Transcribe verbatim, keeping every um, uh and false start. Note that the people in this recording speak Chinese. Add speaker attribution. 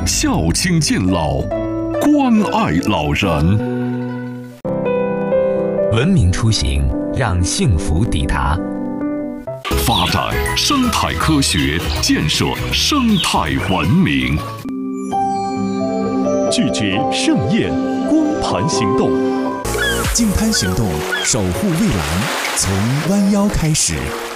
Speaker 1: 孝亲敬老，关爱老人。
Speaker 2: 文明出行，让幸福抵达。
Speaker 1: 发展生态科学，建设生态文明。
Speaker 3: 拒绝盛宴，光盘行动。
Speaker 4: 净滩行动，守护蔚蓝，从弯腰开始。